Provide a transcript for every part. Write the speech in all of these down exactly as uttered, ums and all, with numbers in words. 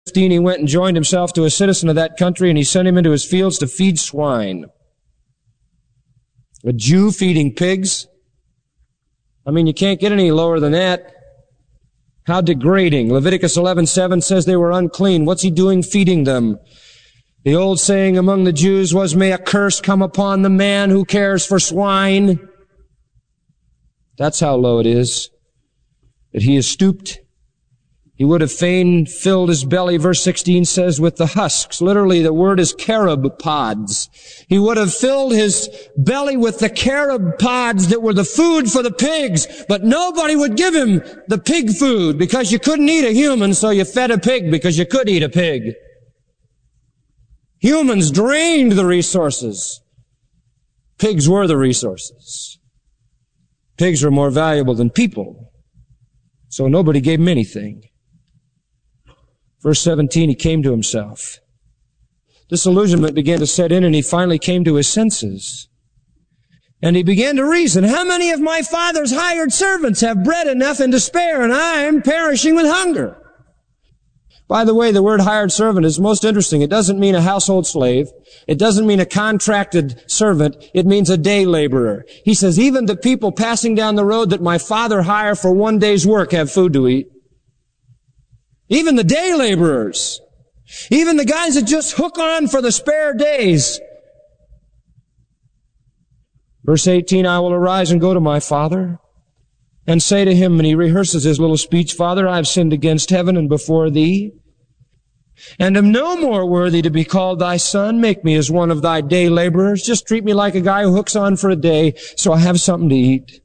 fifteen, he went and joined himself to a citizen of that country, and he sent him into his fields to feed swine. A Jew feeding pigs? I mean, you can't get any lower than that. How degrading. Leviticus eleven seven says they were unclean. What's he doing feeding them? The old saying among the Jews was, may a curse come upon the man who cares for swine. That's how low it is. That he is stooped. He would have fain filled his belly, verse sixteen says, with the husks. Literally, the word is carob pods. He would have filled his belly with the carob pods that were the food for the pigs, but nobody would give him the pig food because you couldn't eat a human, so you fed a pig because you could eat a pig. Humans drained the resources. Pigs were the resources. Pigs were more valuable than people, so nobody gave him anything. Verse seventeen, he came to himself. Disillusionment began to set in, and he finally came to his senses. And he began to reason, how many of my father's hired servants have bread enough and to spare, and I'm perishing with hunger? By the way, the word hired servant is most interesting. It doesn't mean a household slave. It doesn't mean a contracted servant. It means a day laborer. He says, even the people passing down the road that my father hire for one day's work have food to eat. Even the day laborers. Even the guys that just hook on for the spare days. Verse eighteen, I will arise and go to my father and say to him, and he rehearses his little speech, Father, I have sinned against heaven and before thee, and am no more worthy to be called thy son. Make me as one of thy day laborers. Just treat me like a guy who hooks on for a day so I have something to eat.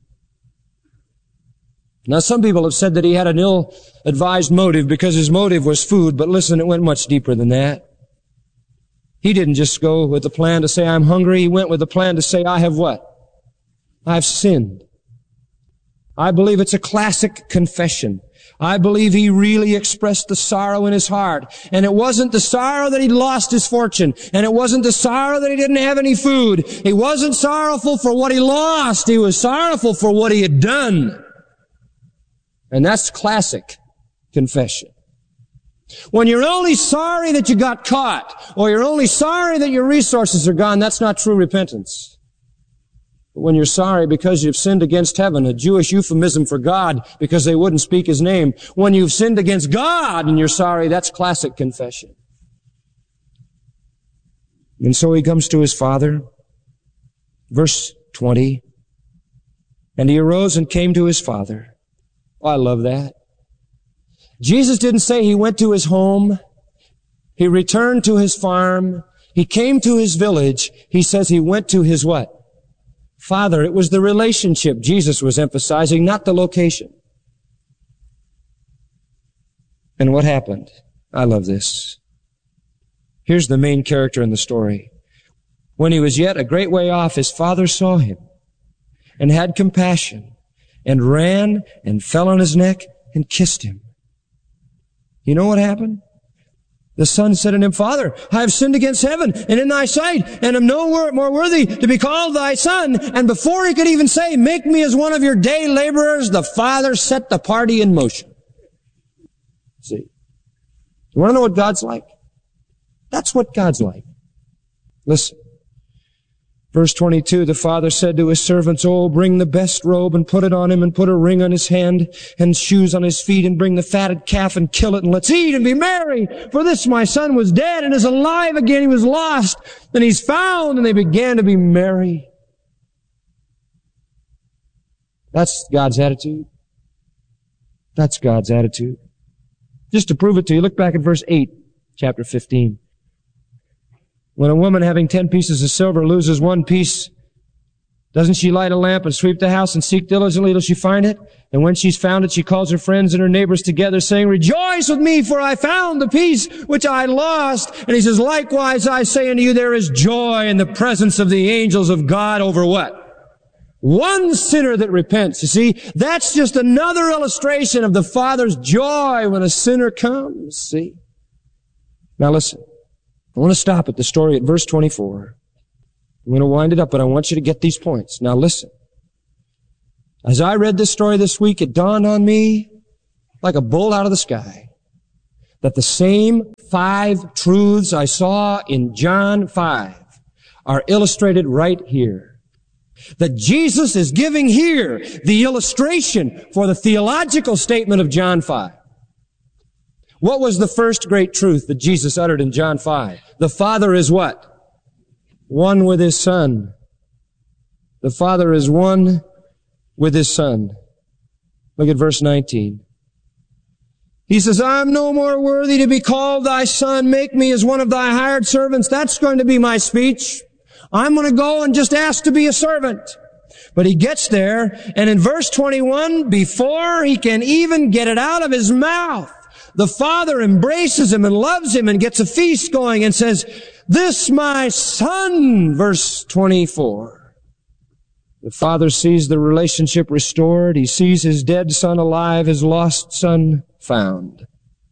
Now, some people have said that he had an ill-advised motive because his motive was food, but listen, it went much deeper than that. He didn't just go with the plan to say, I'm hungry. He went with the plan to say, I have what? I have sinned. I believe it's a classic confession. I believe he really expressed the sorrow in his heart. And it wasn't the sorrow that he'd lost his fortune. And it wasn't the sorrow that he didn't have any food. He wasn't sorrowful for what he lost. He was sorrowful for what he had done. And that's classic confession. When you're only sorry that you got caught, or you're only sorry that your resources are gone, that's not true repentance. But when you're sorry because you've sinned against heaven, a Jewish euphemism for God because they wouldn't speak his name, when you've sinned against God and you're sorry, that's classic confession. And so he comes to his father. Verse twenty, and he arose and came to his father. Oh, I love that. Jesus didn't say he went to his home. He returned to his farm. He came to his village. He says he went to his what? Father. It was the relationship Jesus was emphasizing, not the location. And what happened? I love this. Here's the main character in the story. When he was yet a great way off, his father saw him and had compassion and ran and fell on his neck and kissed him. You know what happened? The son said to him, Father, I have sinned against heaven and in thy sight, and am no more worthy to be called thy son. And before he could even say, make me as one of your day laborers, the father set the party in motion. See? You want to know what God's like? That's what God's like. Listen. Verse twenty-two, the father said to his servants, oh, bring the best robe and put it on him, and put a ring on his hand and shoes on his feet, and bring the fatted calf and kill it, and let's eat and be merry. For this my son was dead and is alive again. He was lost and he's found. And they began to be merry. That's God's attitude. That's God's attitude. Just to prove it to you, look back at verse eight, chapter fifteen. When a woman having ten pieces of silver loses one piece, doesn't she light a lamp and sweep the house and seek diligently till she find it? And when she's found it, she calls her friends and her neighbors together, saying, rejoice with me, for I found the piece which I lost. And he says, likewise I say unto you, there is joy in the presence of the angels of God over what? One sinner that repents. You see, that's just another illustration of the Father's joy when a sinner comes. See? Now listen. I want to stop at the story at verse twenty-four. I'm going to wind it up, but I want you to get these points. Now listen. As I read this story this week, it dawned on me like a bolt out of the sky that the same five truths I saw in John five are illustrated right here. That Jesus is giving here the illustration for the theological statement of John five. What was the first great truth that Jesus uttered in John five? The Father is what? One with His Son. The Father is one with His Son. Look at verse nineteen. He says, I'm no more worthy to be called thy son. Make me as one of thy hired servants. That's going to be my speech. I'm going to go and just ask to be a servant. But he gets there, and in verse twenty-one, before he can even get it out of his mouth, the Father embraces him and loves him and gets a feast going and says, this my son, verse twenty-four. The Father sees the relationship restored. He sees his dead son alive, his lost son found.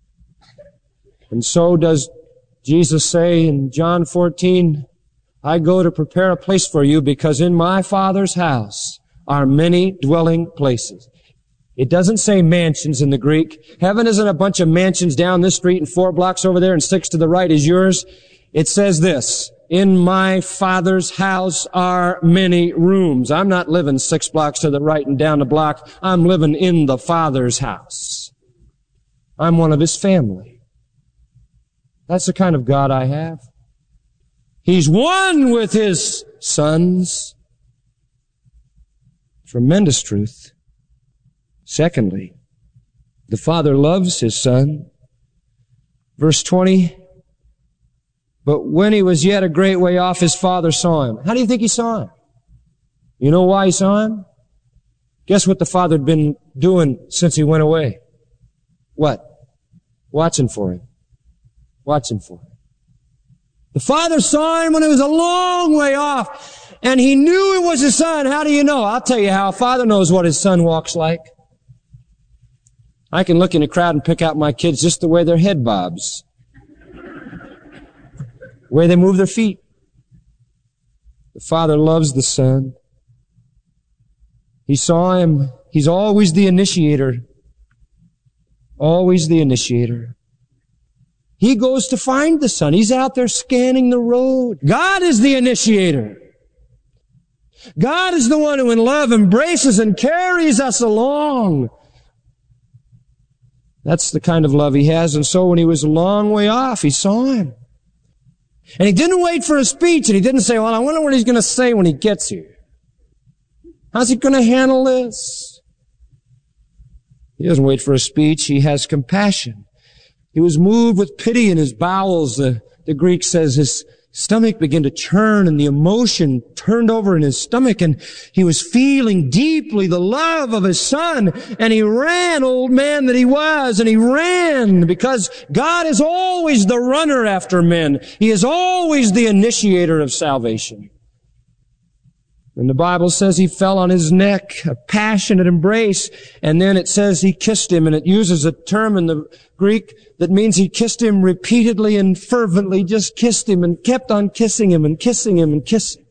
And so does Jesus say in John fourteen, I go to prepare a place for you because in my Father's house are many dwelling places. It doesn't say mansions in the Greek. Heaven isn't a bunch of mansions down this street and four blocks over there and six to the right is yours. It says this, in my Father's house are many rooms. I'm not living six blocks to the right and down the block. I'm living in the Father's house. I'm one of His family. That's the kind of God I have. He's one with His sons. Tremendous truth. Secondly, the Father loves His Son. Verse twenty, but when He was yet a great way off, His Father saw Him. How do you think He saw Him? You know why He saw Him? Guess what the Father had been doing since He went away? What? Watching for Him. Watching for Him. The Father saw Him when He was a long way off, and He knew it was His Son. How do you know? I'll tell you how. A father knows what his son walks like. I can look in a crowd and pick out my kids just the way their head bobs. The way they move their feet. The Father loves the Son. He saw Him. He's always the initiator. Always the initiator. He goes to find the Son. He's out there scanning the road. God is the initiator. God is the one who in love embraces and carries us along. That's the kind of love He has. And so when He was a long way off, He saw Him. And He didn't wait for a speech, and He didn't say, well, I wonder what He's going to say when He gets here. How's He going to handle this? He doesn't wait for a speech. He has compassion. He was moved with pity in His bowels. The, the Greek says his stomach began to churn and the emotion turned over in His stomach, and He was feeling deeply the love of His Son, and He ran, old man that He was, and He ran because God is always the runner after men. He is always the initiator of salvation. And the Bible says He fell on His neck, a passionate embrace, and then it says He kissed Him, and it uses a term in the Greek that means He kissed Him repeatedly and fervently, just kissed Him and kept on kissing Him and kissing Him and kissing.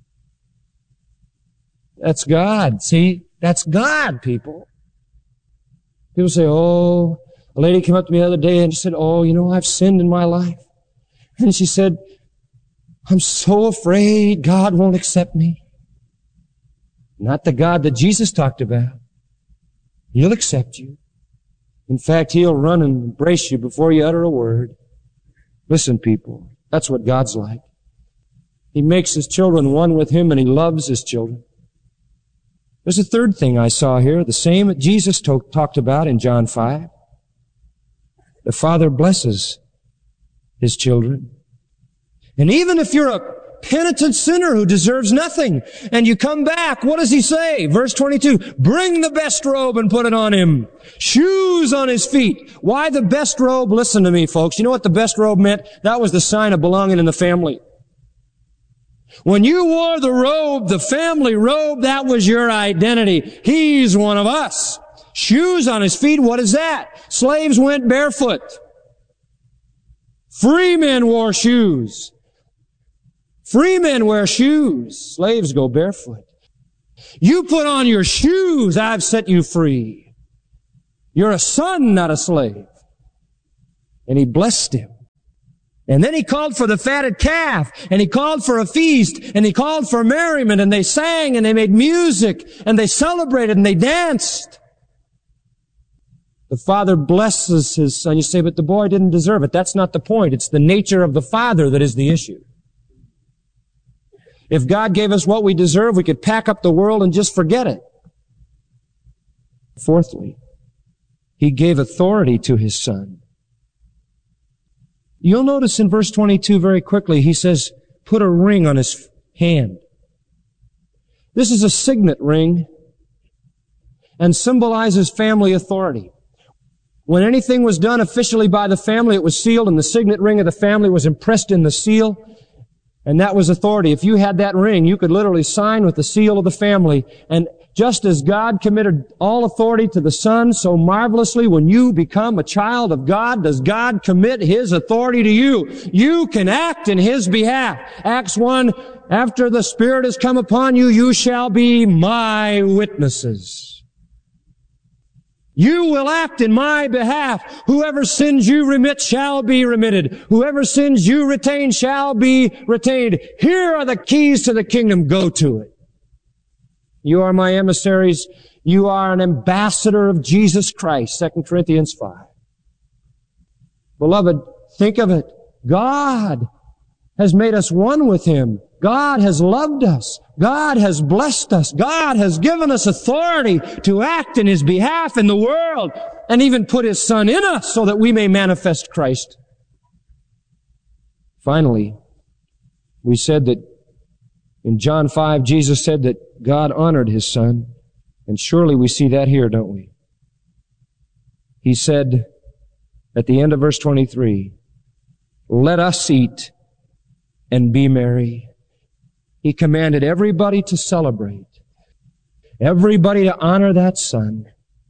That's God, see? That's God, people. People say, oh, a lady came up to me the other day and she said, oh, you know, I've sinned in my life. And she said, I'm so afraid God won't accept me. Not the God that Jesus talked about. He'll accept you. In fact, He'll run and embrace you before you utter a word. Listen, people, that's what God's like. He makes His children one with Him, and He loves His children. There's a third thing I saw here, the same that Jesus to- talked about in John five. The Father blesses His children. And even if you're a penitent sinner who deserves nothing, and you come back, what does He say? Verse twenty-two, bring the best robe and put it on him. Shoes on his feet. Why the best robe? Listen to me, folks. You know what the best robe meant? That was the sign of belonging in the family. When you wore the robe, the family robe, that was your identity. He's one of us. Shoes on his feet, what is that? Slaves went barefoot. Free men wore shoes. Free men wear shoes. Slaves go barefoot. You put on your shoes, I've set you free. You're a son, not a slave. And he blessed him. And then he called for the fatted calf, and he called for a feast, and he called for merriment, and they sang, and they made music, and they celebrated, and they danced. The father blesses his son. You say, but the boy didn't deserve it. That's not the point. It's the nature of the father that is the issue. If God gave us what we deserve, we could pack up the world and just forget it. Fourthly, he gave authority to his son. You'll notice in verse twenty-two very quickly, he says, put a ring on his hand. This is a signet ring and symbolizes family authority. When anything was done officially by the family, it was sealed, and the signet ring of the family was impressed in the seal, and that was authority. If you had that ring, you could literally sign with the seal of the family. And just as God committed all authority to the Son, so marvelously when you become a child of God, does God commit His authority to you. You can act in His behalf. Acts one, after the Spirit has come upon you, you shall be my witnesses. You will act in my behalf. Whoever sins you remit shall be remitted. Whoever sins you retain shall be retained. Here are the keys to the kingdom. Go to it. You are my emissaries. You are an ambassador of Jesus Christ. Second Corinthians five. Beloved, think of it. God has made us one with Him. God has loved us. God has blessed us. God has given us authority to act in His behalf in the world, and even put His Son in us so that we may manifest Christ. Finally, we said that in John five, Jesus said that God honored His Son, and surely we see that here, don't we? He said at the end of verse twenty-three, let us eat and be merry. He commanded everybody to celebrate, everybody to honor that Son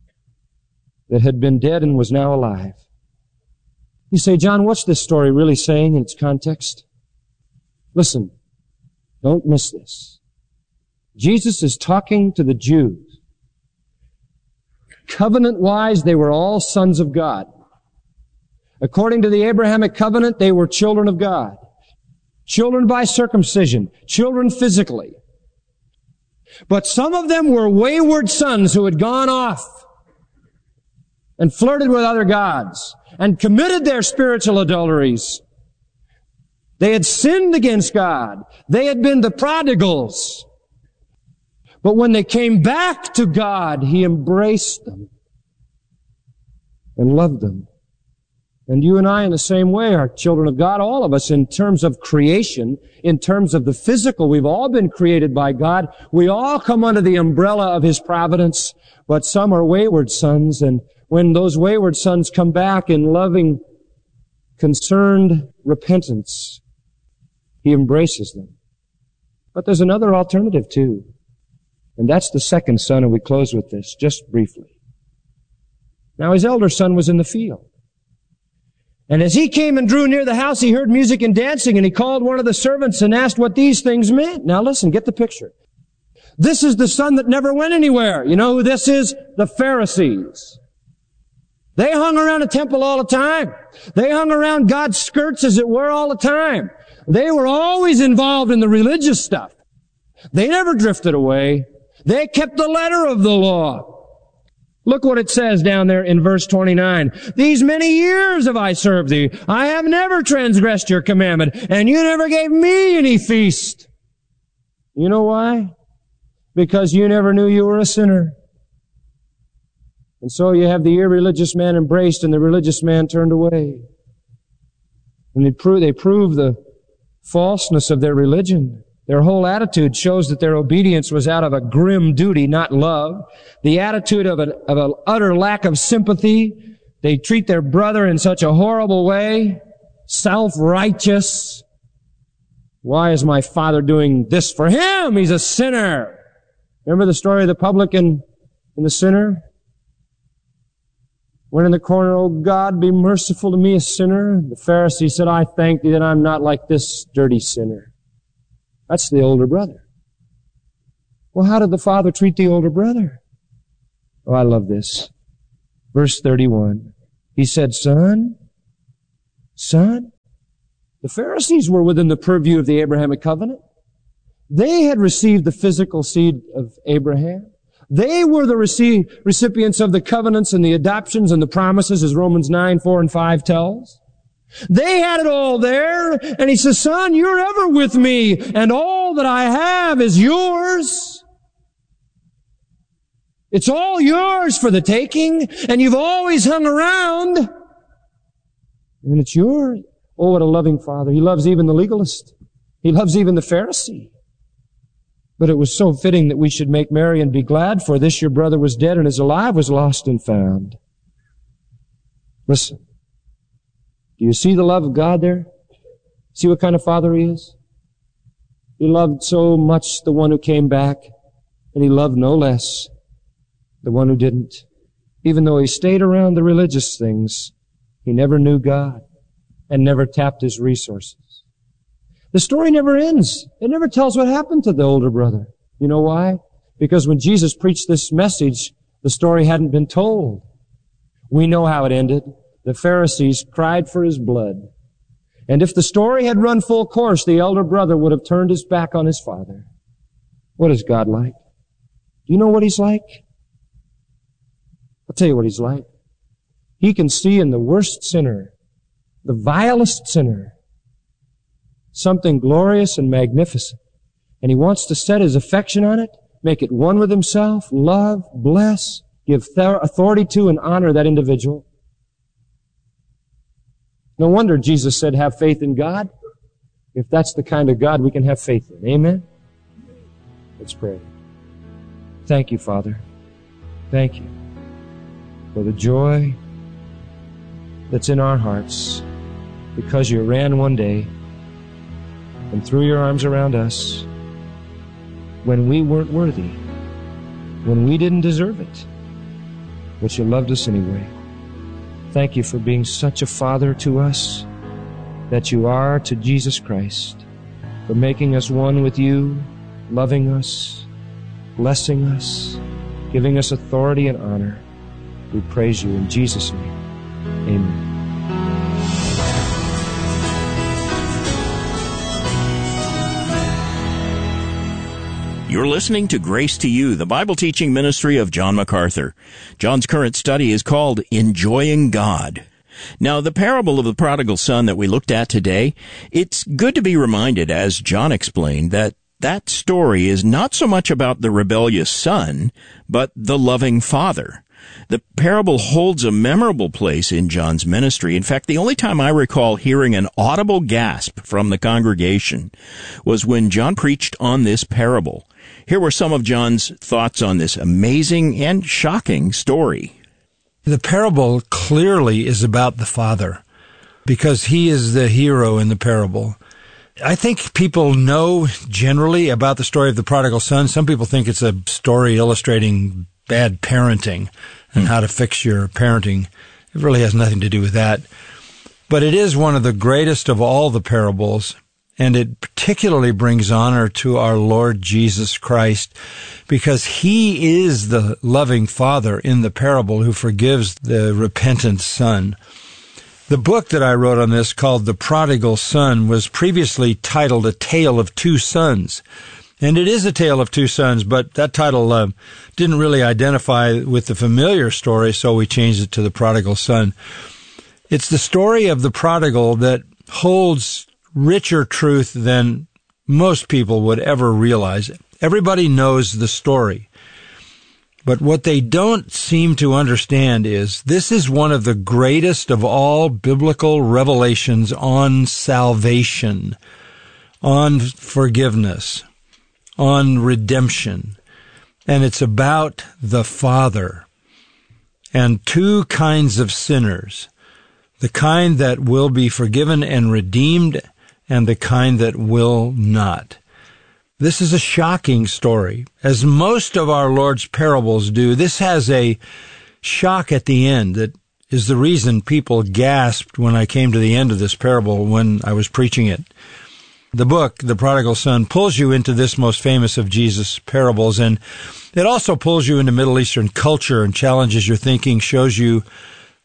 that had been dead and was now alive. You say, John, what's this story really saying in its context? Listen, don't miss this. Jesus is talking to the Jews. Covenant-wise, they were all sons of God. According to the Abrahamic covenant, they were children of God. Children by circumcision, children physically. But some of them were wayward sons who had gone off and flirted with other gods and committed their spiritual adulteries. They had sinned against God. They had been the prodigals. But when they came back to God, He embraced them and loved them. And you and I in the same way are children of God, all of us in terms of creation, in terms of the physical. We've all been created by God. We all come under the umbrella of His providence, but some are wayward sons, and when those wayward sons come back in loving, concerned repentance, He embraces them. But there's another alternative too, and that's the second son, and we close with this just briefly. Now his elder son was in the field. And as he came and drew near the house, he heard music and dancing, and he called one of the servants and asked what these things meant. Now listen, get the picture. This is the son that never went anywhere. You know who this is? The Pharisees. They hung around the temple all the time. They hung around God's skirts, as it were, all the time. They were always involved in the religious stuff. They never drifted away. They kept the letter of the law. Look what it says down there in verse twenty-nine. These many years have I served thee. I have never transgressed your commandment, and you never gave me any feast. You know why? Because you never knew you were a sinner. And so you have the irreligious man embraced and the religious man turned away. And they prove, they prove the falseness of their religion. Their whole attitude shows that their obedience was out of a grim duty, not love. The attitude of an, of an utter lack of sympathy. They treat their brother in such a horrible way. Self-righteous. Why is my father doing this for him? He's a sinner. Remember the story of the publican and the sinner? Went in the corner, oh God, be merciful to me, a sinner. The Pharisee said, I thank thee that I'm not like this dirty sinner. That's the older brother. Well, how did the father treat the older brother? Oh, I love this. Verse thirty-one. He said, son, son. The Pharisees were within the purview of the Abrahamic covenant. They had received the physical seed of Abraham. They were the rece- recipients of the covenants and the adoptions and the promises, as Romans nine, four, and five tells. They had it all there, and he says, son, you're ever with me, and all that I have is yours. It's all yours for the taking, and you've always hung around, and it's yours. Oh, what a loving Father. He loves even the legalist. He loves even the Pharisee. But it was so fitting that we should make merry and be glad, for this your brother was dead and is alive, was lost and found. Listen. Do you see the love of God there? See what kind of Father He is? He loved so much the one who came back, and He loved no less the one who didn't. Even though He stayed around the religious things, He never knew God and never tapped His resources. The story never ends. It never tells what happened to the older brother. You know why? Because when Jesus preached this message, the story hadn't been told. We know how it ended. The Pharisees cried for his blood. And if the story had run full course, the elder brother would have turned his back on his father. What is God like? Do you know what He's like? I'll tell you what He's like. He can see in the worst sinner, the vilest sinner, something glorious and magnificent. And He wants to set His affection on it, make it one with Himself, love, bless, give authority to and honor that individual. No wonder Jesus said, have faith in God. If that's the kind of God we can have faith in. Amen? Let's pray. Thank you, Father. Thank you for the joy that's in our hearts because You ran one day and threw Your arms around us when we weren't worthy, when we didn't deserve it, but You loved us anyway. Thank You for being such a Father to us that You are to Jesus Christ, for making us one with You, loving us, blessing us, giving us authority and honor. We praise You in Jesus' name. Amen. You're listening to Grace to You, the Bible teaching ministry of John MacArthur. John's current study is called Enjoying God. Now, the parable of the prodigal son that we looked at today, it's good to be reminded, as John explained, that that story is not so much about the rebellious son, but the loving father. The parable holds a memorable place in John's ministry. In fact, the only time I recall hearing an audible gasp from the congregation was when John preached on this parable. Here were some of John's thoughts on this amazing and shocking story. The parable clearly is about the father, because he is the hero in the parable. I think people know generally about the story of the prodigal son. Some people think it's a story illustrating bad parenting and how to fix your parenting. It really has nothing to do with that. But it is one of the greatest of all the parables, and it particularly brings honor to our Lord Jesus Christ, because He is the loving Father in the parable who forgives the repentant son. The book that I wrote on this, called The Prodigal Son, was previously titled A Tale of Two Sons. And it is a tale of two sons, but that title uh, didn't really identify with the familiar story, so we changed it to The Prodigal Son. It's the story of the prodigal that holds richer truth than most people would ever realize. Everybody knows the story. But what they don't seem to understand is this is one of the greatest of all biblical revelations on salvation, on forgiveness, on redemption. And it's about the Father and two kinds of sinners, the kind that will be forgiven and redeemed and the kind that will not. This is a shocking story. As most of our Lord's parables do, this has a shock at the end that is the reason people gasped when I came to the end of this parable when I was preaching it. The book, The Prodigal Son, pulls you into this most famous of Jesus' parables, and it also pulls you into Middle Eastern culture and challenges your thinking, shows you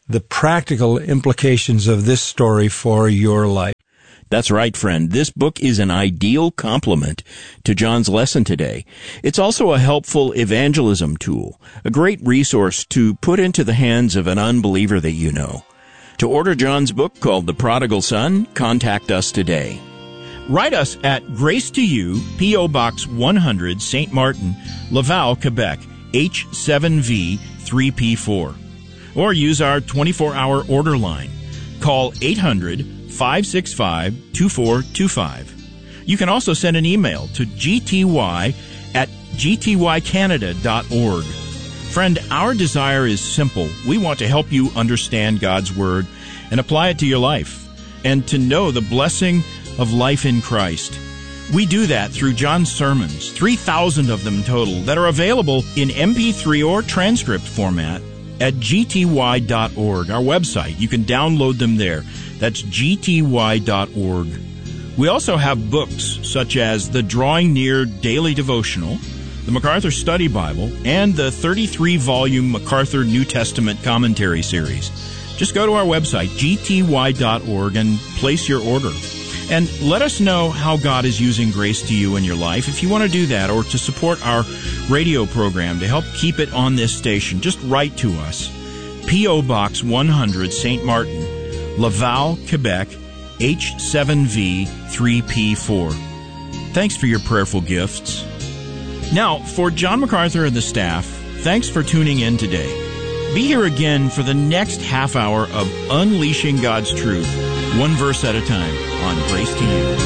the practical implications of this story for your life. That's right, friend. This book is an ideal complement to John's lesson today. It's also a helpful evangelism tool, a great resource to put into the hands of an unbeliever that you know. To order John's book called The Prodigal Son, contact us today. Write us at Grace to You, P O. Box one hundred, Saint Martin, Laval, Quebec, H seven V three P four. Or use our twenty-four hour order line. Call eight hundred, five six five, two four two five. You can also send an email to g t y at g t y canada dot org. Friend, our desire is simple. We want to help you understand God's Word and apply it to your life, and to know the blessing of life in Christ. We do that through John's sermons, three thousand of them total, that are available in M P three or transcript format at g t y dot org, our website. You can download them there. That's g t y dot org. We also have books such as the Drawing Near Daily Devotional, the MacArthur Study Bible, and the thirty-three volume MacArthur New Testament Commentary Series. Just go to our website, g t y dot org, and place your order. And let us know how God is using Grace to You in your life. If you want to do that, or to support our radio program to help keep it on this station, just write to us. P O. Box one hundred, Saint Martin, Laval, Quebec, H seven V three P four. Thanks for your prayerful gifts. Now, for John MacArthur and the staff, thanks for tuning in today. Be here again for the next half hour of Unleashing God's Truth, one verse at a time, on Grace to You.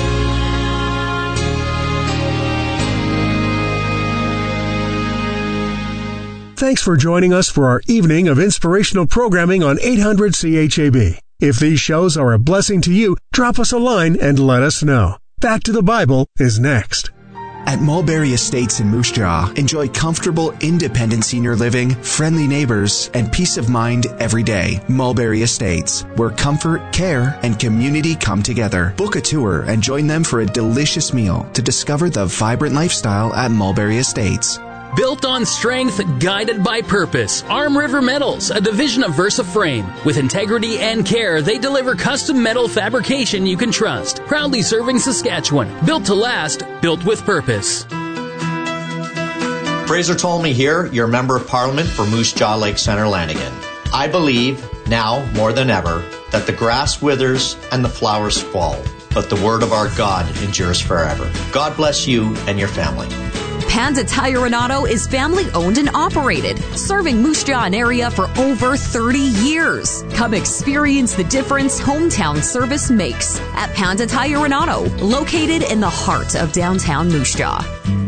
Thanks for joining us for our evening of inspirational programming on eight hundred C H A B. If these shows are a blessing to you, drop us a line and let us know. Back to the Bible is next. At Mulberry Estates in Moose Jaw, enjoy comfortable, independent senior living, friendly neighbors, and peace of mind every day. Mulberry Estates, where comfort, care, and community come together. Book a tour and join them for a delicious meal to discover the vibrant lifestyle at Mulberry Estates. Built on strength, guided by purpose. Arm River Metals, a division of Versa Frame. With integrity and care, they deliver custom metal fabrication you can trust. Proudly serving Saskatchewan. Built to last, built with purpose. Fraser Tolmie here, your Member of Parliament for Moose Jaw Lake Centre, Lanigan. I believe, now more than ever, that the grass withers and the flowers fall, but the word of our God endures forever. God bless you and your family. Panda Tire and Auto is family-owned and operated, serving Moose Jaw and area for over thirty years. Come experience the difference hometown service makes at Panda Tire and Auto, located in the heart of downtown Moose Jaw.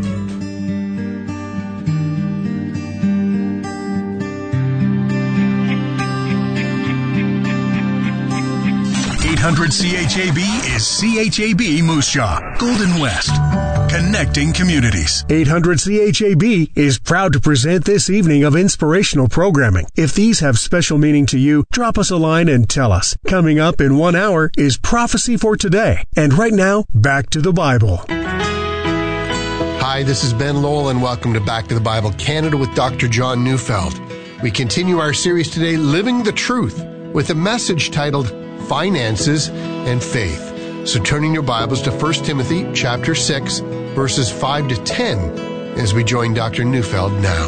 eight hundred C H A B is C H A B Moose Jaw, Golden West, connecting communities. eight hundred C H A B is proud to present this evening of inspirational programming. If these have special meaning to you, drop us a line and tell us. Coming up in one hour is Prophecy for Today. And right now, back to the Bible. Hi, this is Ben Lowell, and welcome to Back to the Bible Canada with Doctor John Neufeld. We continue our series today, Living the Truth, with a message titled Finances and Faith. So turning your Bibles to First Timothy chapter six, verses five to ten, as we join Doctor Neufeld now.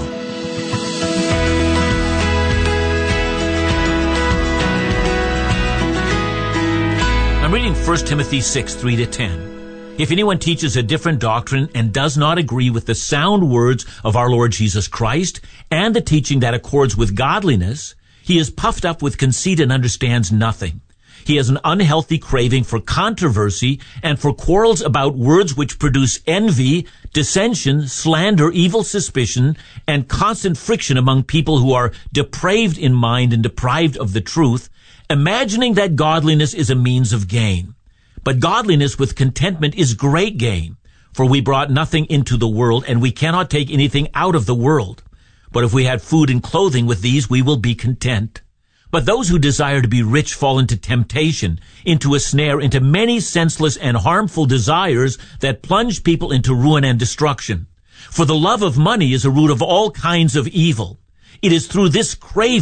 I'm reading First Timothy six, three to ten. If anyone teaches a different doctrine and does not agree with the sound words of our Lord Jesus Christ and the teaching that accords with godliness, he is puffed up with conceit and understands nothing. He has an unhealthy craving for controversy and for quarrels about words which produce envy, dissension, slander, evil suspicion, and constant friction among people who are depraved in mind and deprived of the truth, imagining that godliness is a means of gain. But godliness with contentment is great gain, for we brought nothing into the world, and we cannot take anything out of the world. But if we had food and clothing with these, we will be content. But those who desire to be rich fall into temptation, into a snare, into many senseless and harmful desires that plunge people into ruin and destruction. For the love of money is a root of all kinds of evil. It is through this craving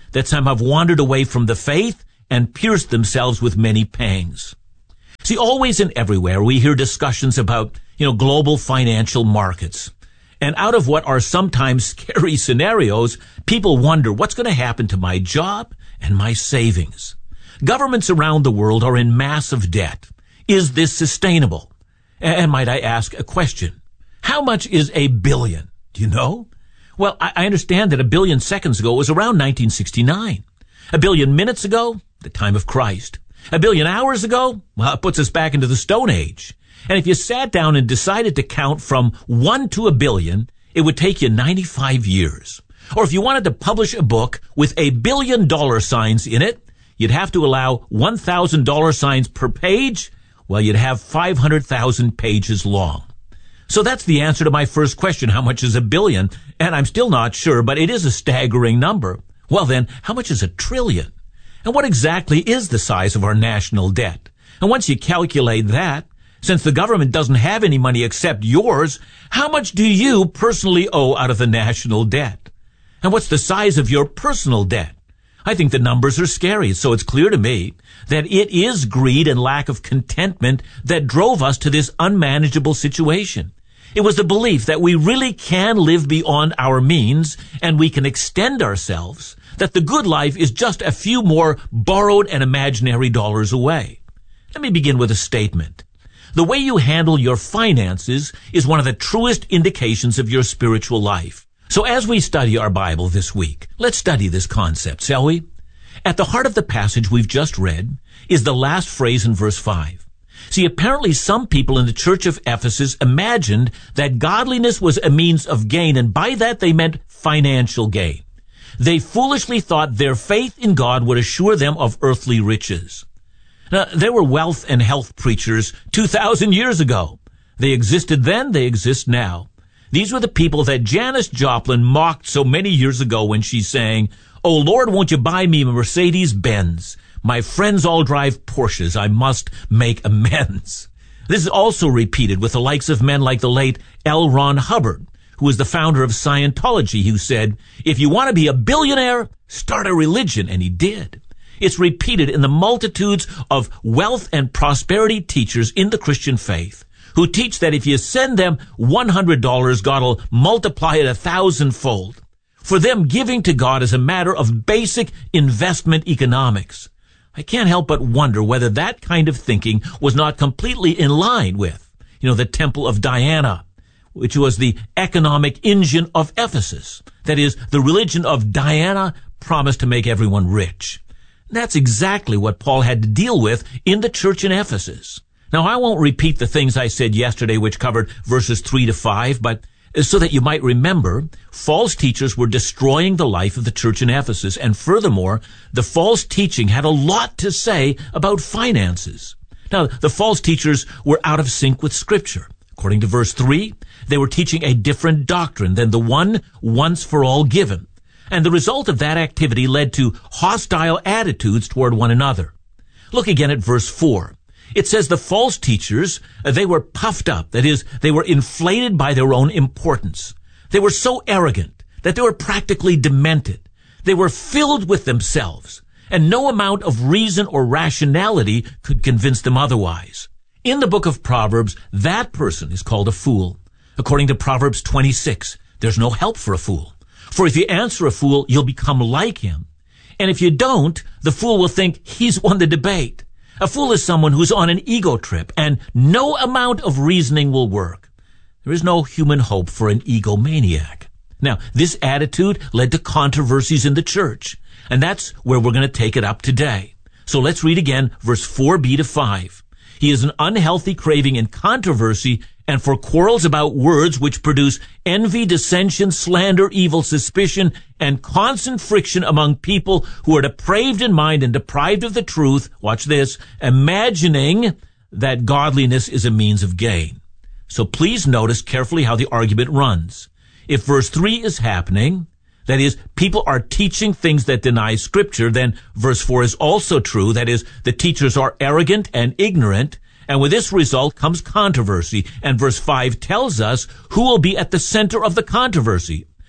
that some have wandered away from the faith and pierced themselves with many pangs. See, always and everywhere we hear discussions about, you know, global financial markets. And out of what are sometimes scary scenarios, people wonder what's going to happen to my job and my savings. Governments around the world are in massive debt. Is this sustainable? And might I ask a question? How much is a billion? Do you know? Well, I understand that a billion seconds ago was around nineteen sixty-nine. A billion minutes ago, the time of Christ. A billion hours ago, well, it puts us back into the Stone Age. And if you sat down and decided to count from one to a billion, it would take you ninety-five years. Or if you wanted to publish a book with a billion dollar signs in it, you'd have to allow one thousand dollar signs per page. Well, you'd have five hundred thousand pages long. So that's the answer to my first question, how much is a billion? And I'm still not sure, but it is a staggering number. Well then, how much is a trillion? And what exactly is the size of our national debt? And once you calculate that, since the government doesn't have any money except yours, how much do you personally owe out of the national debt? And what's the size of your personal debt? I think the numbers are scary, so it's clear to me that it is greed and lack of contentment that drove us to this unmanageable situation. It was the belief that we really can live beyond our means and we can extend ourselves, that the good life is just a few more borrowed and imaginary dollars away. Let me begin with a statement. The way you handle your finances is one of the truest indications of your spiritual life. So as we study our Bible this week, let's study this concept, shall we? At the heart of the passage we've just read is the last phrase in verse five. See, apparently some people in the church of Ephesus imagined that godliness was a means of gain, and by that they meant financial gain. They foolishly thought their faith in God would assure them of earthly riches. Now, there were wealth and health preachers two thousand years ago. They existed then, they exist now. These were the people that Janis Joplin mocked so many years ago when she sang, "Oh Lord, won't you buy me a Mercedes-Benz? My friends all drive Porsches. I must make amends." This is also repeated with the likes of men like the late L. Ron Hubbard, who was the founder of Scientology, who said, "If you want to be a billionaire, start a religion," and he did. It's repeated in the multitudes of wealth and prosperity teachers in the Christian faith who teach that if you send them one hundred dollars, God will multiply it a thousandfold. For them, giving to God is a matter of basic investment economics. I can't help but wonder whether that kind of thinking was not completely in line with, you know, the Temple of Diana, which was the economic engine of Ephesus. That is, the religion of Diana promised to make everyone rich. That's exactly what Paul had to deal with in the church in Ephesus. Now, I won't repeat the things I said yesterday, which covered verses three to five, but so that you might remember, false teachers were destroying the life of the church in Ephesus, and furthermore, the false teaching had a lot to say about finances. Now, the false teachers were out of sync with Scripture. According to verse three, they were teaching a different doctrine than the one once for all given. And the result of that activity led to hostile attitudes toward one another. Look again at verse four. It says the false teachers, they were puffed up. That is, they were inflated by their own importance. They were so arrogant that they were practically demented. They were filled with themselves, and no amount of reason or rationality could convince them otherwise. In the book of Proverbs, that person is called a fool. According to Proverbs twenty-six, there's no help for a fool. For if you answer a fool, you'll become like him. And if you don't, the fool will think he's won the debate. A fool is someone who's on an ego trip, and no amount of reasoning will work. There is no human hope for an egomaniac. Now, this attitude led to controversies in the church, and that's where we're going to take it up today. So let's read again verse four b to five. He is an unhealthy craving in controversy and for quarrels about words which produce envy, dissension, slander, evil suspicion, and constant friction among people who are depraved in mind and deprived of the truth, watch this, imagining that godliness is a means of gain. So please notice carefully how the argument runs. If verse three is happening, that is, people are teaching things that deny Scripture, then verse four is also true, that is, the teachers are arrogant and ignorant, and with this result comes controversy, and verse five tells us who will be at the center of the controversy.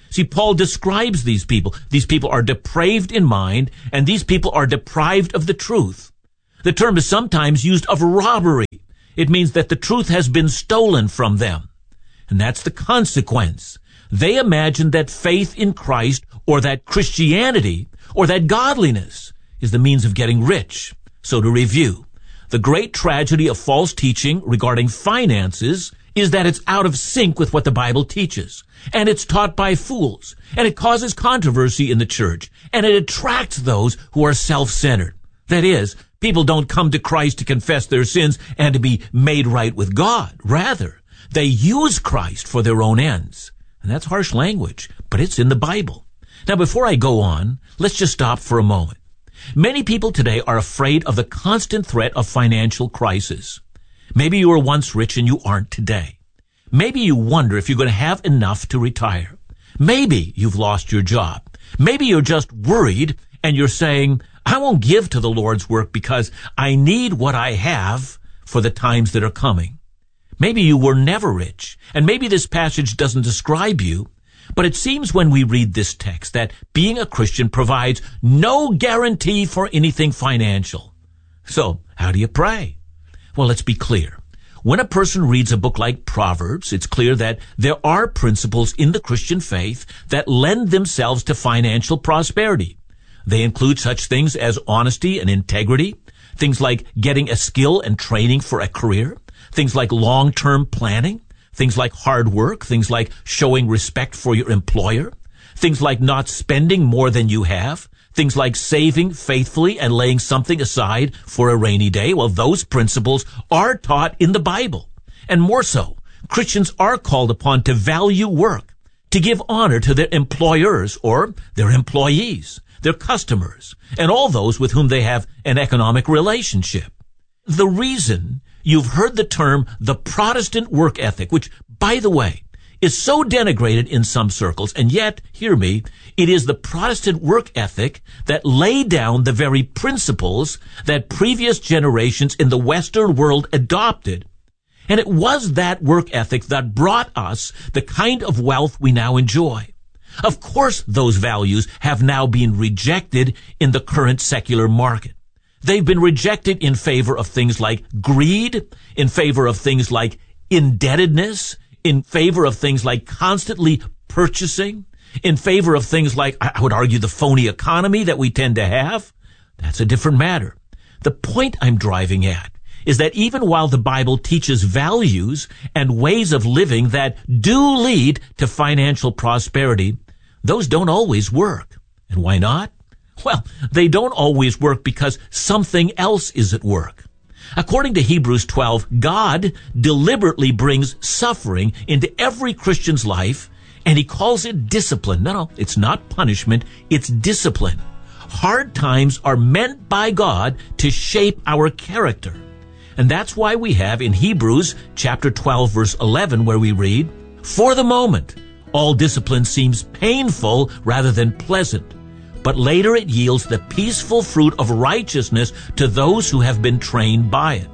See, Paul describes these people. These people are depraved in mind, and these people are deprived of the truth. The term is sometimes used of robbery. It means that the truth has been stolen from them. And that's the consequence. They imagine that faith in Christ, or that Christianity, or that godliness is the means of getting rich. So to review, the great tragedy of false teaching regarding finances is that it's out of sync with what the Bible teaches. And it's taught by fools. And it causes controversy in the church. And it attracts those who are self-centered. That is, people don't come to Christ to confess their sins and to be made right with God. Rather, they use Christ for their own ends. And that's harsh language, but it's in the Bible. Now, before I go on, let's just stop for a moment. Many people today are afraid of the constant threat of financial crisis. Maybe you were once rich and you aren't today. Maybe you wonder if you're going to have enough to retire. Maybe you've lost your job. Maybe you're just worried and you're saying, I won't give to the Lord's work because I need what I have for the times that are coming. Maybe you were never rich, and maybe this passage doesn't describe you, but it seems when we read this text that being a Christian provides no guarantee for anything financial. So, how do you pray? Well, let's be clear. When a person reads a book like Proverbs, it's clear that there are principles in the Christian faith that lend themselves to financial prosperity. They include such things as honesty and integrity, things like getting a skill and training for a career, things like long-term planning, things like hard work, things like showing respect for your employer, things like not spending more than you have, things like saving faithfully and laying something aside for a rainy day. Well, those principles are taught in the Bible. And more so, Christians are called upon to value work, to give honor to their employers or their employees, their customers, and all those with whom they have an economic relationship. The reason you've heard the term the Protestant work ethic, which, by the way, is so denigrated in some circles, and yet, hear me, it is the Protestant work ethic that laid down the very principles that previous generations in the Western world adopted. And it was that work ethic that brought us the kind of wealth we now enjoy. Of course, those values have now been rejected in the current secular market. They've been rejected in favor of things like greed, in favor of things like indebtedness, in favor of things like constantly purchasing, in favor of things like, I would argue, the phony economy that we tend to have. That's a different matter. The point I'm driving at is that even while the Bible teaches values and ways of living that do lead to financial prosperity, those don't always work. And why not? Well, they don't always work because something else is at work. According to Hebrews twelve, God deliberately brings suffering into every Christian's life, and he calls it discipline. No, no, it's not punishment, it's discipline. Hard times are meant by God to shape our character. And that's why we have in Hebrews chapter twelve, verse eleven, where we read, "For the moment, all discipline seems painful rather than pleasant, but later it yields the peaceful fruit of righteousness to those who have been trained by it."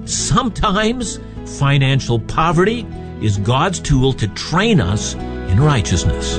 Sometimes financial poverty is God's tool to train us in righteousness.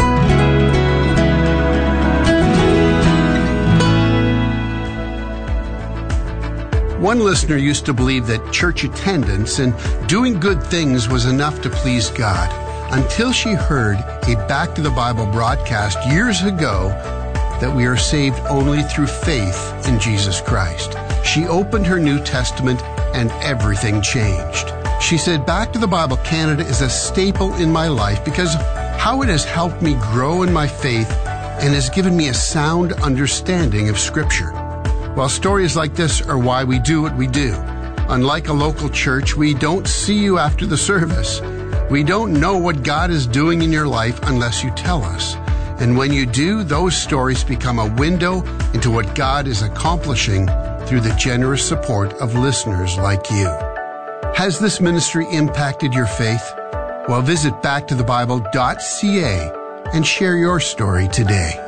One listener used to believe that church attendance and doing good things was enough to please God, until she heard a Back to the Bible broadcast years ago that we are saved only through faith in Jesus Christ. She opened her New Testament and everything changed. She said, "Back to the Bible Canada is a staple in my life because how it has helped me grow in my faith and has given me a sound understanding of Scripture." Well, stories like this are why we do what we do. Unlike a local church, we don't see you after the service. We don't know what God is doing in your life unless you tell us. And when you do, those stories become a window into what God is accomplishing through the generous support of listeners like you. Has this ministry impacted your faith? Well, visit back to the bible dot c a and share your story today.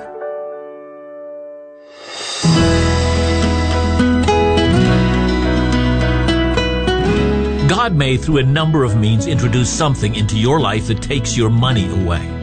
God may, through a number of means, introduce something into your life that takes your money away.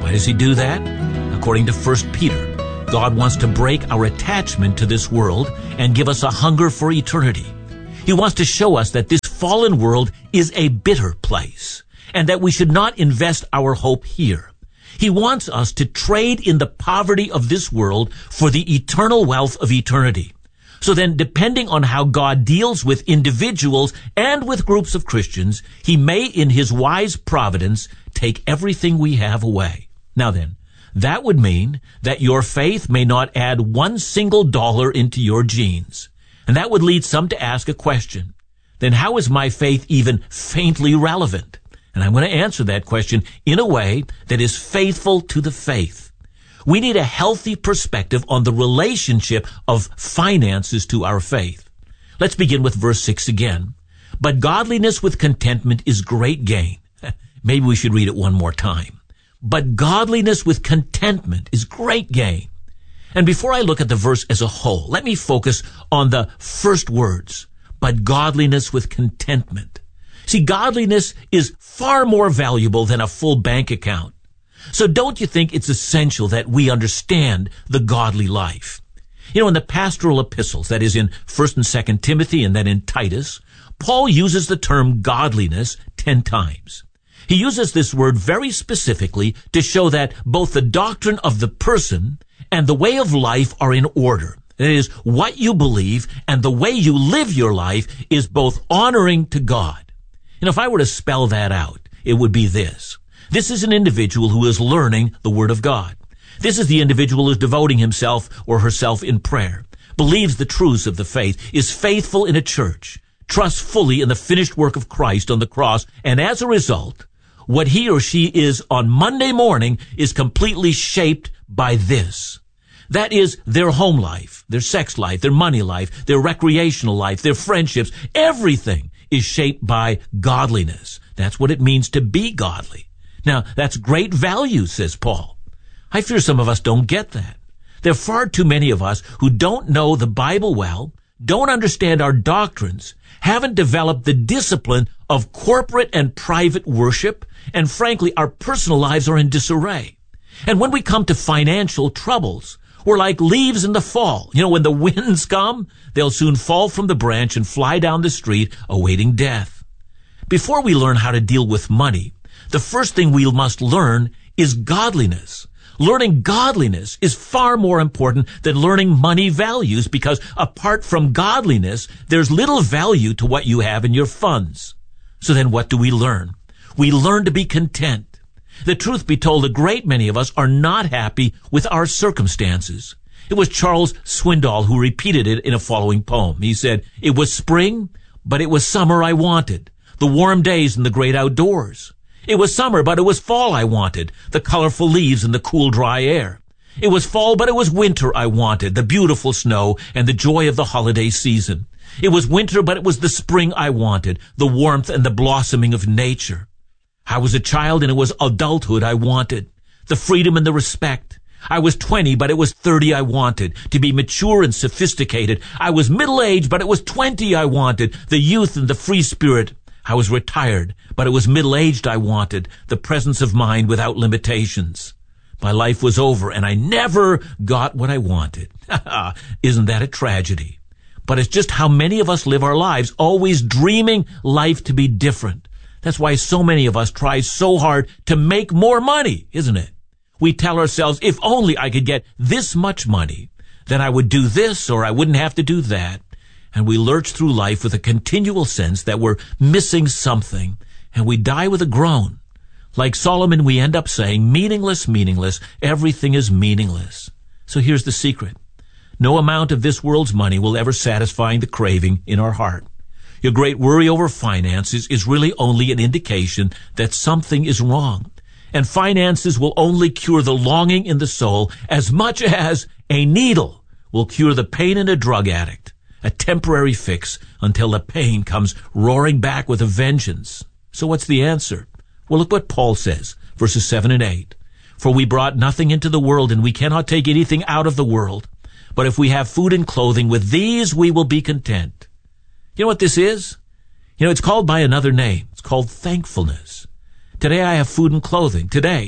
Why does he do that? According to First Peter, God wants to break our attachment to this world and give us a hunger for eternity. He wants to show us that this fallen world is a bitter place and that we should not invest our hope here. He wants us to trade in the poverty of this world for the eternal wealth of eternity. So then, depending on how God deals with individuals and with groups of Christians, he may, in his wise providence, take everything we have away. Now then, that would mean that your faith may not add one single dollar into your genes. And that would lead some to ask a question. Then how is my faith even faintly relevant? And I'm going to answer that question in a way that is faithful to the faith. We need a healthy perspective on the relationship of finances to our faith. Let's begin with verse six again. But godliness with contentment is great gain. Maybe we should read it one more time. But godliness with contentment is great gain. And before I look at the verse as a whole, let me focus on the first words. But godliness with contentment. See, godliness is far more valuable than a full bank account. So don't you think it's essential that we understand the godly life? You know, in the pastoral epistles, that is in First and Second Timothy and then in Titus, Paul uses the term godliness ten times. He uses this word very specifically to show that both the doctrine of the person and the way of life are in order. That is, what you believe and the way you live your life is both honoring to God. And if I were to spell that out, it would be this. This is an individual who is learning the Word of God. This is the individual who is devoting himself or herself in prayer, believes the truths of the faith, is faithful in a church, trusts fully in the finished work of Christ on the cross, and as a result, what he or she is on Monday morning is completely shaped by this. That is their home life, their sex life, their money life, their recreational life, their friendships. Everything is shaped by godliness. That's what it means to be godly. Now, that's great value, says Paul. I fear some of us don't get that. There are far too many of us who don't know the Bible well, don't understand our doctrines, haven't developed the discipline of corporate and private worship, and frankly, our personal lives are in disarray. And when we come to financial troubles, we're like leaves in the fall. You know, when the winds come, they'll soon fall from the branch and fly down the street awaiting death. Before we learn how to deal with money, the first thing we must learn is godliness. Learning godliness is far more important than learning money values, because apart from godliness, there's little value to what you have in your funds. So then what do we learn? We learn to be content. The truth be told, a great many of us are not happy with our circumstances. It was Charles Swindoll who repeated it in a following poem. He said, "It was spring, but it was summer I wanted, the warm days and the great outdoors. It was summer, but it was fall I wanted, the colorful leaves and the cool, dry air. It was fall, but it was winter I wanted, the beautiful snow and the joy of the holiday season. It was winter, but it was the spring I wanted, the warmth and the blossoming of nature. I was a child, and it was adulthood I wanted, the freedom and the respect. I was twenty, but it was thirty I wanted, to be mature and sophisticated. I was middle-aged, but it was twenty I wanted, the youth and the free spirit. I was retired, but it was middle-aged I wanted, the presence of mind without limitations. My life was over, and I never got what I wanted." Isn't that a tragedy? But it's just how many of us live our lives, always dreaming life to be different. That's why so many of us try so hard to make more money, isn't it? We tell ourselves, if only I could get this much money, then I would do this or I wouldn't have to do that. And we lurch through life with a continual sense that we're missing something, and we die with a groan. Like Solomon, we end up saying, meaningless, meaningless, everything is meaningless. So here's the secret. No amount of this world's money will ever satisfy the craving in our heart. Your great worry over finances is really only an indication that something is wrong. And finances will only cure the longing in the soul as much as a needle will cure the pain in a drug addict. A temporary fix until the pain comes roaring back with a vengeance. So what's the answer? Well, look what Paul says, verses seven and eight. "For we brought nothing into the world, and we cannot take anything out of the world. But if we have food and clothing, with these we will be content." You know what this is? You know, it's called by another name. It's called thankfulness. Today I have food and clothing. Today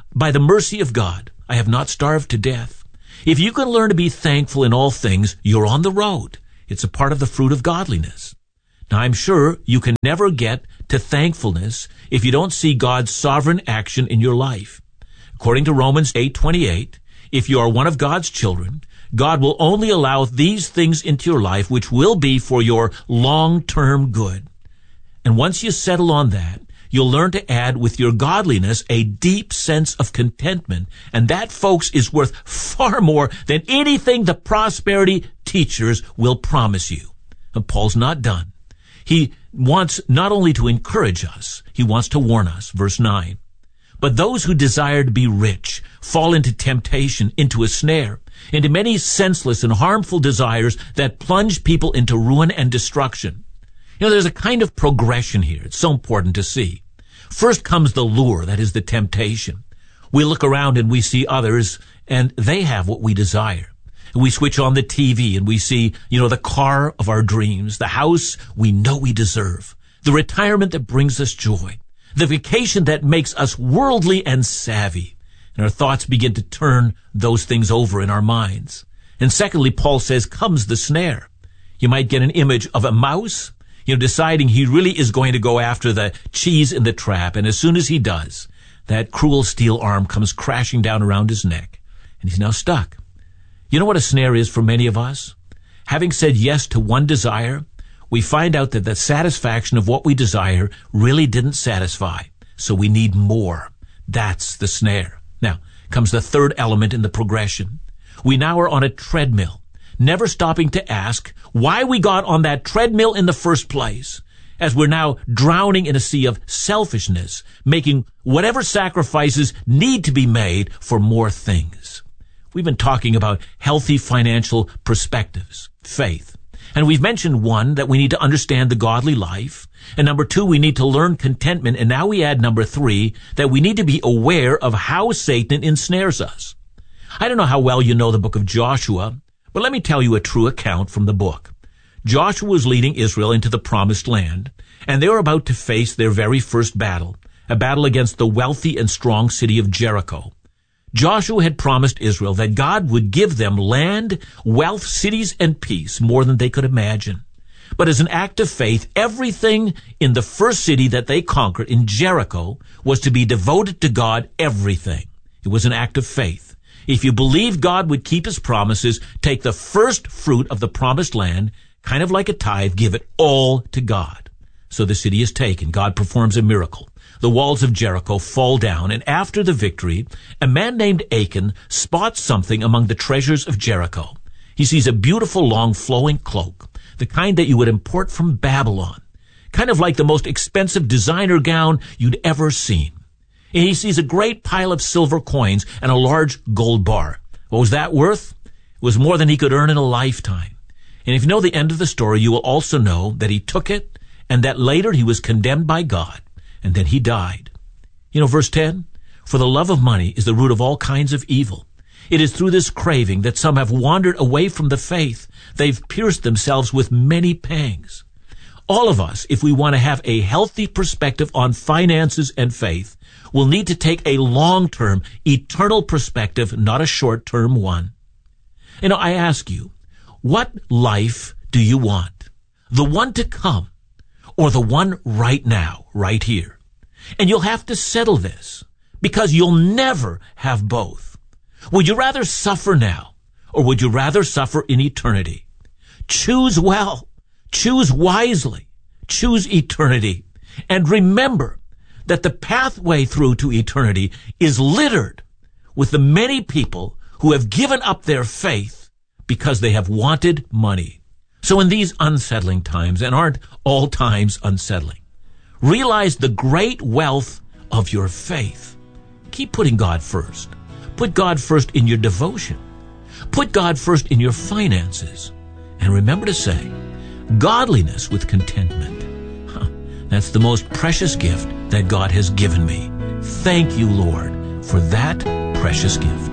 by the mercy of God, I have not starved to death. If you can learn to be thankful in all things, you're on the road. It's a part of the fruit of godliness. Now, I'm sure you can never get to thankfulness if you don't see God's sovereign action in your life. According to Romans eight twenty-eight, if you are one of God's children, God will only allow these things into your life which will be for your long-term good. And once you settle on that, you'll learn to add with your godliness a deep sense of contentment. And that, folks, is worth far more than anything the prosperity teachers will promise you. And Paul's not done. He wants not only to encourage us, he wants to warn us. Verse nine. But those who desire to be rich fall into temptation, into a snare, into many senseless and harmful desires that plunge people into ruin and destruction. You know, there's a kind of progression here. It's so important to see. First comes the lure, that is the temptation. We look around and we see others, and they have what we desire. We switch on the T V and we see, you know, the car of our dreams, the house we know we deserve, the retirement that brings us joy, the vacation that makes us worldly and savvy. And our thoughts begin to turn those things over in our minds. And secondly, Paul says, comes the snare. You might get an image of a mouse, you know, deciding he really is going to go after the cheese in the trap. And as soon as he does, that cruel steel arm comes crashing down around his neck, and he's now stuck. You know what a snare is for many of us? Having said yes to one desire, we find out that the satisfaction of what we desire really didn't satisfy, so we need more. That's the snare. Now comes the third element in the progression. We now are on a treadmill, never stopping to ask why we got on that treadmill in the first place, as we're now drowning in a sea of selfishness, making whatever sacrifices need to be made for more things. We've been talking about healthy financial perspectives, faith. And we've mentioned one, that we need to understand the godly life. And number two, we need to learn contentment. And now we add number three, that we need to be aware of how Satan ensnares us. I don't know how well you know the book of Joshua, but let me tell you a true account from the book. Joshua was leading Israel into the promised land, and they were about to face their very first battle, a battle against the wealthy and strong city of Jericho. Joshua had promised Israel that God would give them land, wealth, cities, and peace more than they could imagine. But as an act of faith, everything in the first city that they conquered, in Jericho, was to be devoted to God, everything. It was an act of faith. If you believe God would keep his promises, take the first fruit of the promised land, kind of like a tithe, give it all to God. So the city is taken. God performs a miracle. The walls of Jericho fall down, and after the victory, a man named Achan spots something among the treasures of Jericho. He sees a beautiful, long, flowing cloak, the kind that you would import from Babylon, kind of like the most expensive designer gown you'd ever seen. And he sees a great pile of silver coins and a large gold bar. What was that worth? It was more than he could earn in a lifetime. And if you know the end of the story, you will also know that he took it, and that later he was condemned by God, and then he died. You know, verse ten, for the love of money is the root of all kinds of evil. It is through this craving that some have wandered away from the faith. They've pierced themselves with many pangs. All of us, if we want to have a healthy perspective on finances and faith, will need to take a long-term, eternal perspective, not a short-term one. You know, I ask you, what life do you want? The one to come, or the one right now, right here? And you'll have to settle this, because you'll never have both. Would you rather suffer now, or would you rather suffer in eternity? Choose well. Choose wisely. Choose eternity. And remember that the pathway through to eternity is littered with the many people who have given up their faith because they have wanted money. So in these unsettling times, and aren't all times unsettling, realize the great wealth of your faith. Keep putting God first. Put God first in your devotion. Put God first in your finances. And remember to say, godliness with contentment. Huh, that's the most precious gift that God has given me. Thank you, Lord, for that precious gift.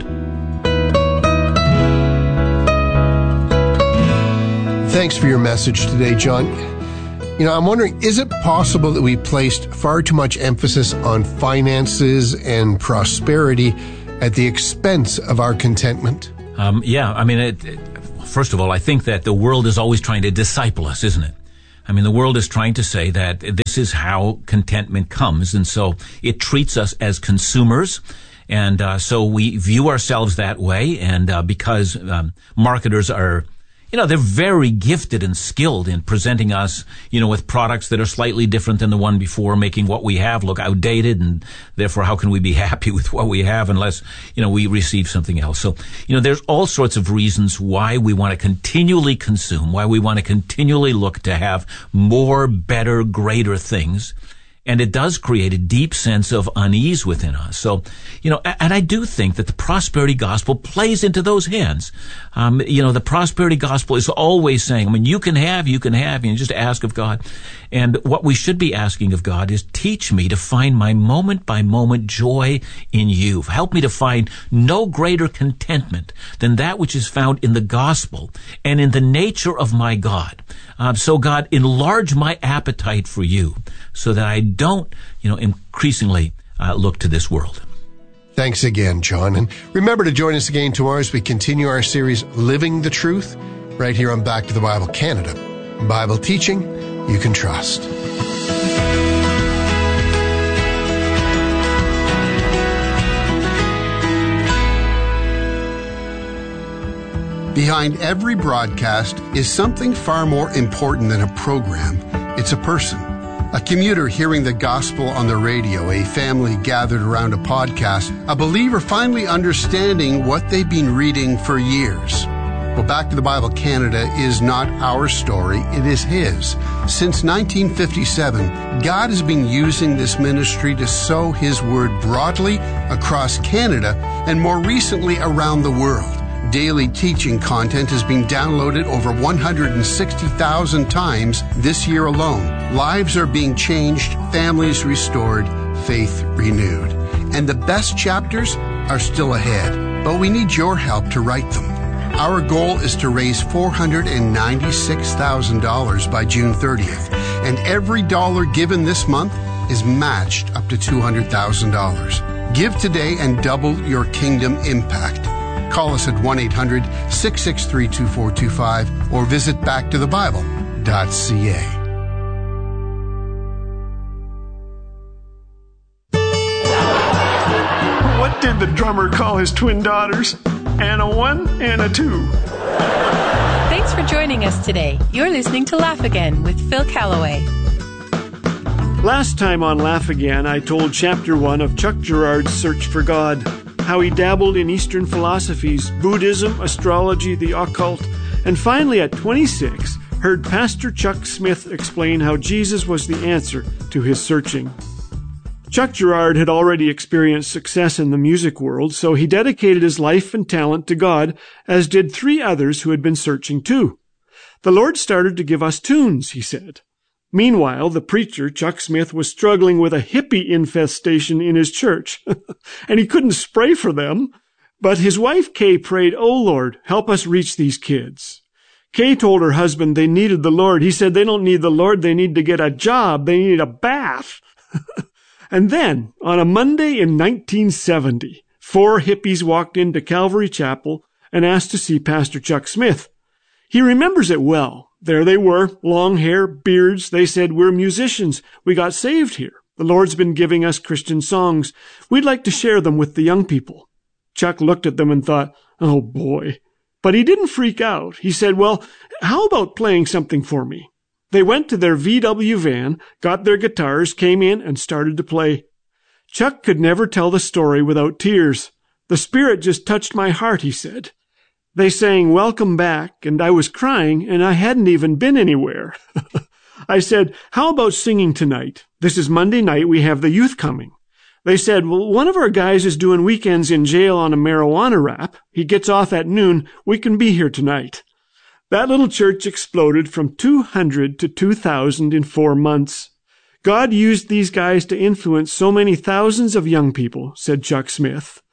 Thanks for your message today, John. You know, I'm wondering, is it possible that we placed far too much emphasis on finances and prosperity at the expense of our contentment? Um, yeah, I mean, it, it, first of all, I think that the world is always trying to disciple us, isn't it? I mean, the world is trying to say that this is how contentment comes, and so it treats us as consumers. And uh, so we view ourselves that way, and uh, because um, marketers are, you know, they're very gifted and skilled in presenting us, you know, with products that are slightly different than the one before, making what we have look outdated, and therefore how can we be happy with what we have unless, you know, we receive something else? So, you know, there's all sorts of reasons why we want to continually consume, why we want to continually look to have more, better, greater things. And it does create a deep sense of unease within us. So, you know, and I do think that the prosperity gospel plays into those hands. Um, you know, the prosperity gospel is always saying, I mean, you can have, you can have, you just ask of God. And what we should be asking of God is, teach me to find my moment by moment joy in you. Help me to find no greater contentment than that which is found in the gospel and in the nature of my God. Um, so God, enlarge my appetite for you so that I don't, you know, increasingly uh, look to this world. Thanks again, John. And remember to join us again tomorrow as we continue our series, Living the Truth, right here on Back to the Bible Canada. Bible teaching you can trust. Behind every broadcast is something far more important than a program. It's a person. A commuter hearing the gospel on the radio, a family gathered around a podcast, a believer finally understanding what they've been reading for years. Well, Back to the Bible Canada is not our story, it is His. Since nineteen fifty-seven, God has been using this ministry to sow His word broadly across Canada and more recently around the world. Daily teaching content has been downloaded over one hundred sixty thousand times this year alone. Lives are being changed, families restored, faith renewed. And the best chapters are still ahead, but we need your help to write them. Our goal is to raise four hundred ninety-six thousand dollars by June thirtieth, and every dollar given this month is matched up to two hundred thousand dollars. Give today and double your kingdom impact. Call us at one eight hundred six six three two four two five or visit back to the bible dot c a. What did the drummer call his twin daughters? And a one and a two. Thanks for joining us today. You're listening to Laugh Again with Phil Callaway. Last time on Laugh Again, I told chapter one of Chuck Girard's Search for God, how he dabbled in Eastern philosophies, Buddhism, astrology, the occult, and finally at twenty-six, heard Pastor Chuck Smith explain how Jesus was the answer to his searching. Chuck Girard had already experienced success in the music world, so he dedicated his life and talent to God, as did three others who had been searching too. The Lord started to give us tunes, he said. Meanwhile, the preacher, Chuck Smith, was struggling with a hippie infestation in his church, and he couldn't spray for them. But his wife, Kay, prayed, "Oh, Lord, help us reach these kids." Kay told her husband they needed the Lord. He said they don't need the Lord, they need to get a job, they need a bath. And then, on a Monday in nineteen seventy, four hippies walked into Calvary Chapel and asked to see Pastor Chuck Smith. He remembers it well. There they were, long hair, beards. They said, "We're musicians. We got saved here. The Lord's been giving us Christian songs. We'd like to share them with the young people." Chuck looked at them and thought, "Oh boy." But he didn't freak out. He said, "Well, how about playing something for me?" They went to their V W van, got their guitars, came in, and started to play. Chuck could never tell the story without tears. "The Spirit just touched my heart," he said. They sang "Welcome Back," and I was crying, and I hadn't even been anywhere. I said, "How about singing tonight? This is Monday night. We have the youth coming." They said, "Well, one of our guys is doing weekends in jail on a marijuana rap. He gets off at noon. We can be here tonight." That little church exploded from two hundred to two thousand in four months. God used these guys to influence so many thousands of young people, said Chuck Smith.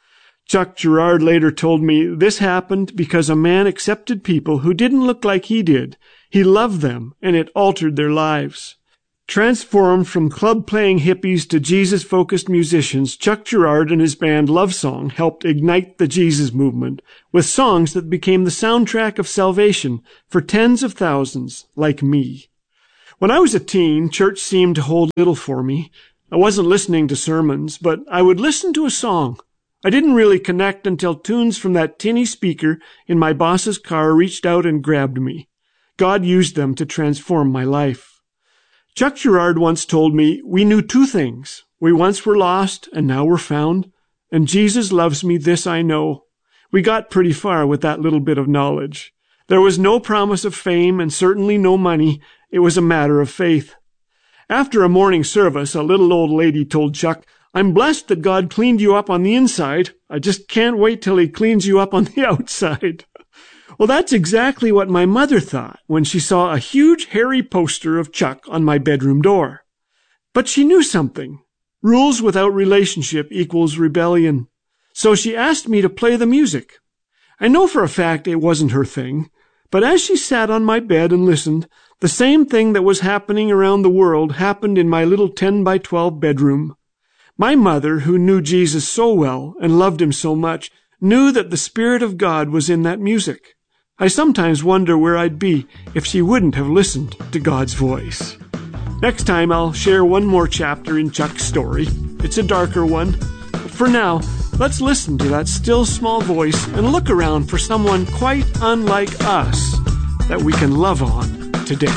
Chuck Girard later told me this happened because a man accepted people who didn't look like he did. He loved them, and it altered their lives. Transformed from club-playing hippies to Jesus-focused musicians, Chuck Girard and his band Love Song helped ignite the Jesus movement with songs that became the soundtrack of salvation for tens of thousands like me. When I was a teen, church seemed to hold little for me. I wasn't listening to sermons, but I would listen to a song. I didn't really connect until tunes from that tinny speaker in my boss's car reached out and grabbed me. God used them to transform my life. Chuck Girard once told me, we knew two things. We once were lost, and now we're found. And Jesus loves me, this I know. We got pretty far with that little bit of knowledge. There was no promise of fame, and certainly no money. It was a matter of faith. After a morning service, a little old lady told Chuck, I'm blessed that God cleaned you up on the inside. I just can't wait till he cleans you up on the outside. Well, that's exactly what my mother thought when she saw a huge hairy poster of Chuck on my bedroom door. But she knew something. Rules without relationship equals rebellion. So she asked me to play the music. I know for a fact it wasn't her thing, but as she sat on my bed and listened, the same thing that was happening around the world happened in my little ten by twelve bedroom. My mother, who knew Jesus so well and loved him so much, knew that the Spirit of God was in that music. I sometimes wonder where I'd be if she wouldn't have listened to God's voice. Next time I'll share one more chapter in Chuck's story. It's a darker one. But for now, let's listen to that still small voice and look around for someone quite unlike us that we can love on today.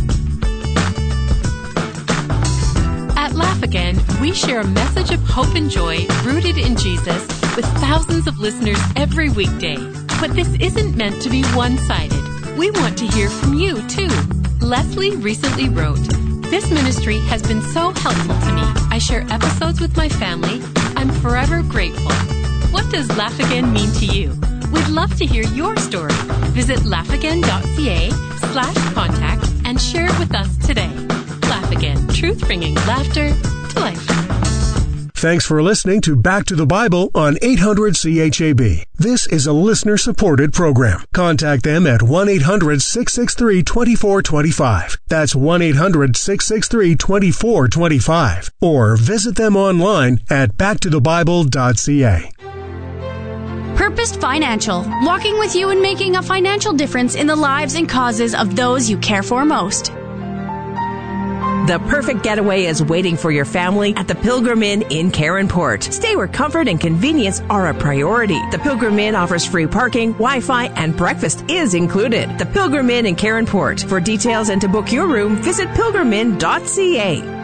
At Laugh Again, we share a message of hope and joy rooted in Jesus with thousands of listeners every weekday. But this isn't meant to be one-sided. We want to hear from you, too. Leslie recently wrote, This ministry has been so helpful to me. I share episodes with my family. I'm forever grateful. What does Laugh Again mean to you? We'd love to hear your story. Visit laughagain.ca slash contact and share it with us today. Laugh Again, truth bringing laughter to life. Thanks for listening to Back to the Bible on eight hundred C H A B. This is a listener-supported program. Contact them at one eight hundred six six three two four two five. That's one eight hundred six six three two four two five. Or visit them online at back to the bible dot c a. Purposed Financial, walking with you and making a financial difference in the lives and causes of those you care for most. The perfect getaway is waiting for your family at the Pilgrim Inn in Caronport. Stay where comfort and convenience are a priority. The Pilgrim Inn offers free parking, Wi-Fi, and breakfast is included. The Pilgrim Inn in Caronport. For details and to book your room, visit pilgrim inn dot c a.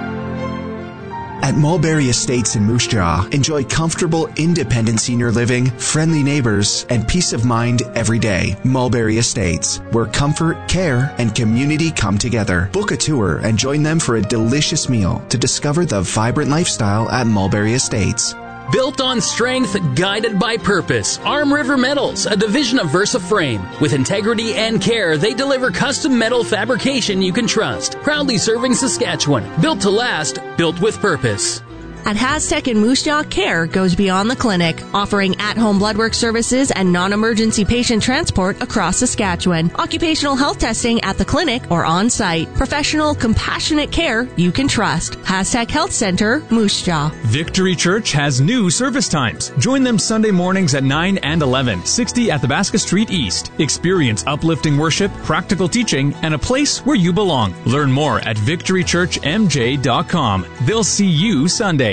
At Mulberry Estates in Moose Jaw, enjoy comfortable, independent senior living, friendly neighbors, and peace of mind every day. Mulberry Estates, where comfort, care, and community come together. Book a tour and join them for a delicious meal to discover the vibrant lifestyle at Mulberry Estates. Built on strength, guided by purpose. Arm River Metals, a division of Versa Frame. With integrity and care, they deliver custom metal fabrication you can trust. Proudly serving Saskatchewan. Built to last, built with purpose. At Haztec in Moose Jaw, care goes beyond the clinic, offering at-home bloodwork services and non-emergency patient transport across Saskatchewan. Occupational health testing at the clinic or on-site. Professional, compassionate care you can trust. Haztec Health Center, Moose Jaw. Victory Church has new service times. Join them Sunday mornings at nine and eleven, sixty Athabasca Street East. Experience uplifting worship, practical teaching, and a place where you belong. Learn more at victory church m j dot com. They'll see you Sunday.